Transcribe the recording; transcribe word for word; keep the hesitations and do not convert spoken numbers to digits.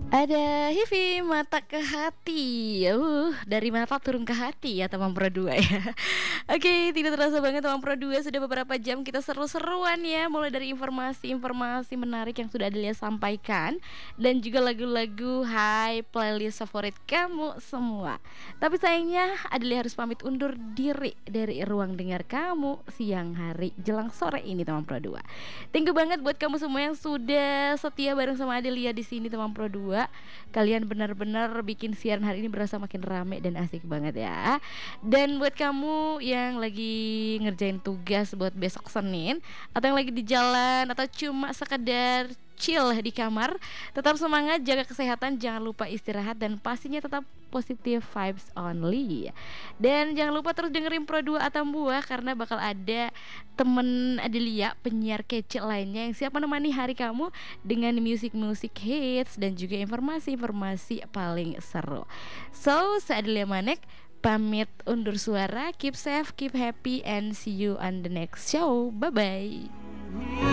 Ada Hivi mata ke hati. Uh, dari mata turun ke hati ya teman Pro dua ya. Oke, tidak terasa banget teman Pro dua sudah beberapa jam kita seru-seruan ya, mulai dari informasi-informasi menarik yang sudah Adelia sampaikan dan juga lagu-lagu high playlist favorit kamu semua. Tapi sayangnya Adelia harus pamit undur diri dari ruang dengar kamu siang hari jelang sore ini teman Pro dua. Thank you banget buat kamu semua yang sudah setia bareng sama Adelia di sini teman Pro dua. Kalian benar-benar bikin siaran hari ini berasa makin rame dan asik banget ya. Dan buat kamu yang lagi ngerjain tugas buat besok Senin, atau yang lagi di jalan, atau cuma sekedar chill di kamar, tetap semangat, jaga kesehatan, jangan lupa istirahat, dan pastinya tetap positive vibes only. Dan jangan lupa terus dengerin Pro dua Atambua, karena bakal ada temen Adelia, penyiar kece lainnya yang siap menemani hari kamu dengan musik-musik hits dan juga informasi-informasi paling seru. So, saya Adelia Manek pamit undur suara. Keep safe, keep happy, and see you on the next show. Bye-bye.